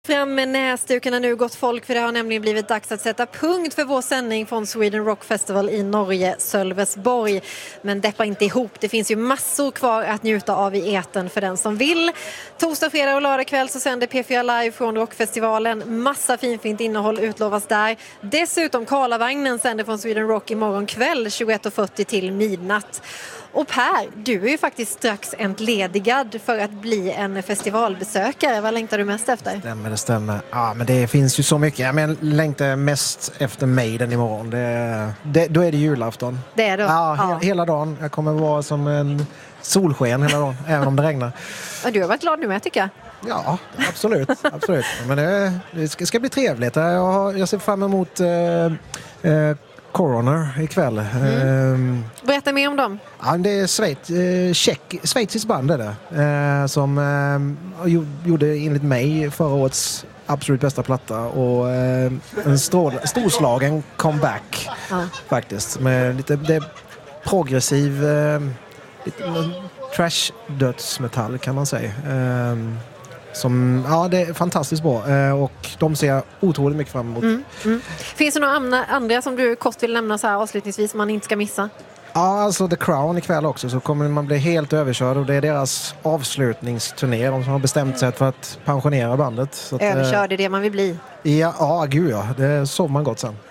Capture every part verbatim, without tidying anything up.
Fram med näsdukarna nu, gott folk, för det har nämligen blivit dags att sätta punkt för vår sändning från Sweden Rock Festival i Norge, Sölvesborg. Men deppa inte ihop, det finns ju massor kvar att njuta av i eten för den som vill. Torsdag, fredag och lördag kväll så sänder P fyra Live från Rockfestivalen. Massa finfint innehåll utlovas där. Dessutom Karlavagnen sänder från Sweden Rock imorgon kväll tjugoett och fyrtio till midnatt. Och Per, du är ju faktiskt strax entledigad för att bli en festivalbesökare. Vad längtar du mest efter? Stämmer, det stämmer. Ja, men det finns ju så mycket. Jag men, längtar mest efter Maiden imorgon. Det, det, då är det julafton. Det är det? Ja, ja. He- hela dagen. Jag kommer vara som en solsken hela dagen, även om det regnar. Ja, du har varit glad nu med, tycker jag. Ja, absolut. absolut. Men det, det ska, ska bli trevligt. Jag, har, jag ser fram emot eh, eh, Coroner ikväll. Mm. Um, Berätta mer om dem. Ja, det är Schweiz, eh, Tjeck, schweiziskt band är det, eh, som eh, gjorde enligt mig förra årets absolut bästa platta och eh, en strål, storslagen comeback ja. faktiskt. Med lite det är progressiv eh, lite trash dödsmetall kan man säga. Eh, Som, ja, det är fantastiskt bra eh, och de ser jag otroligt mycket fram emot. Mm, mm. Finns det några andra som du kort vill nämna så här avslutningsvis som man inte ska missa? Ja, alltså The Crown ikväll också, så kommer man bli helt överkörd och det är deras avslutningsturné. De som har bestämt sig för att pensionera bandet. Så att, överkörd är det man vill bli. Ja, ja gud ja. Det sov man gott sen.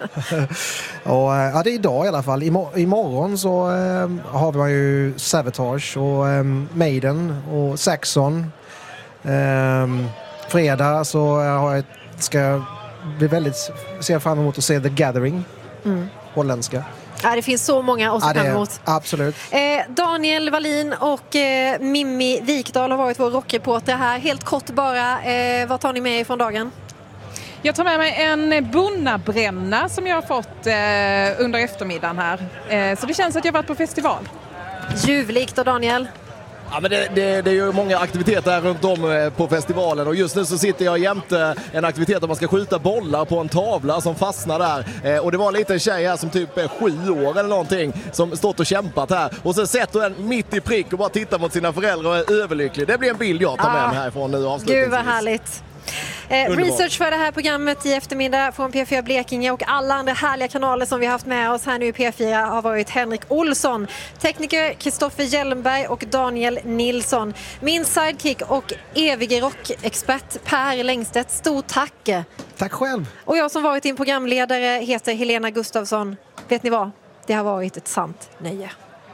och, ja, det är idag i alla fall. Imor- imorgon så eh, har vi ju Savatage och eh, Maiden och Saxon. Um, fredag så har jag, ska jag bli väldigt ser fram emot att se The Gathering mm. holländska. Ja, det finns så många att se fram emot. Absolut. Eh, Daniel Wallin och eh, Mimmi Wikdahl har varit vår rockreporter här. Helt kort bara, eh, vad tar ni med er från dagen? Jag tar med mig en bunnabränna som jag har fått eh, under eftermiddagen här. Eh, så det känns att jag varit på festival. Ljuvligt. Och Daniel? Ja, men det, det, det är ju många aktiviteter här runt om på festivalen och just nu så sitter jag jämte en aktivitet där man ska skjuta bollar på en tavla som fastnar där. Eh, och det var en liten tjej här som typ är sju år eller någonting som stått och kämpat här och så sätter den mitt i prick och bara tittar mot sina föräldrar och är överlycklig. Det blir en bild jag tar med mig härifrån nu avslutningsvis. Gud vad härligt. Eh, research för det här programmet i eftermiddag från P fyra Blekinge och alla andra härliga kanaler som vi har haft med oss här nu i P fyra har varit Henrik Olsson, tekniker Kristoffer Hjelmberg och Daniel Nilsson. Min sidekick och evige rockexpert Per Längstedt, stort tack. Tack själv. Och jag som varit din programledare heter Helena Gustafsson. Vet ni vad? Det har varit ett sant nöje.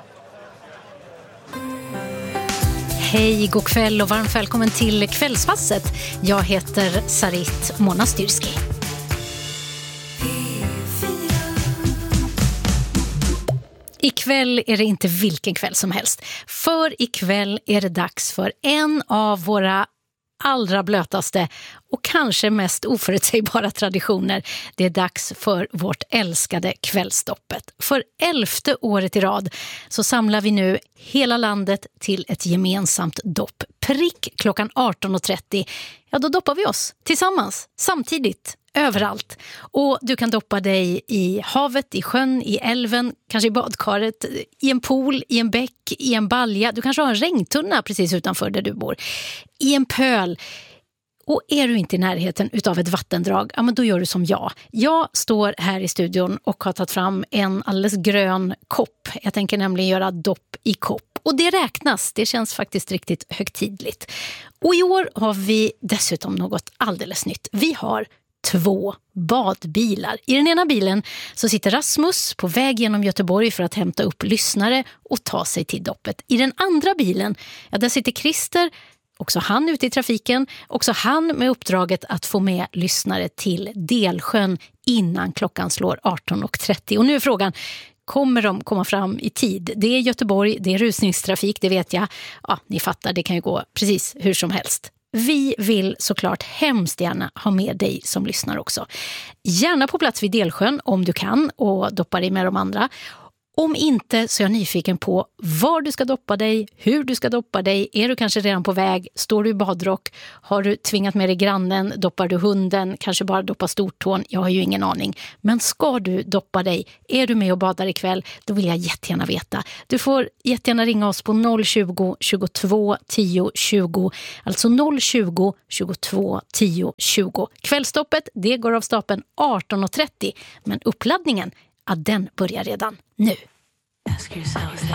Hej, god kväll och varmt välkommen till Kvällspasset. Jag heter Sarit Monastyrski. Ikväll är det inte vilken kväll som helst. För ikväll är det dags för en av våra allra blötaste och kanske mest oförutsägbara traditioner. Det är dags för vårt älskade kvällstoppet. För elfte året i rad så samlar vi nu hela landet till ett gemensamt dopp. Prick klockan arton och trettio. Ja, då doppar vi oss tillsammans, samtidigt, överallt. Och du kan doppa dig i havet, i sjön, i älven, kanske i badkaret, i en pool, i en bäck, i en balja. Du kanske har en regntunna precis utanför där du bor. I en pöl. Och är du inte i närheten utav ett vattendrag, ja men då gör du som jag. Jag står här i studion och har tagit fram en alldeles grön kopp. Jag tänker nämligen göra dopp i kopp. Och det räknas, det känns faktiskt riktigt högtidligt. Och i år har vi dessutom något alldeles nytt. Vi har två badbilar. I den ena bilen så sitter Rasmus på väg genom Göteborg för att hämta upp lyssnare och ta sig till doppet. I den andra bilen, ja, där sitter Christer, också han ute i trafiken, också han med uppdraget att få med lyssnare till Delsjön innan klockan slår arton och trettio. Och nu är frågan, kommer de komma fram i tid? Det är Göteborg, det är rusningstrafik, det vet jag. Ja, ni fattar, det kan ju gå precis hur som helst. Vi vill såklart hemskt gärna ha med dig som lyssnar också. Gärna på plats vid Delsjön om du kan och doppa dig med de andra. Om inte så är jag nyfiken på var du ska doppa dig, hur du ska doppa dig. Är du kanske redan på väg? Står du i badrock? Har du tvingat med dig grannen? Doppar du hunden? Kanske bara doppar stortån? Jag har ju ingen aning. Men ska du doppa dig? Är du med och badar ikväll? Då vill jag jättegärna veta. Du får jättegärna ringa oss på noll tjugo, tjugotvå, tio, tjugo. Alltså noll tjugo, tjugotvå, tio, tjugo. Kvällstoppet, det går av stapeln arton och trettio. Men uppladdningen, ja, den börjar redan nu. Ask yourself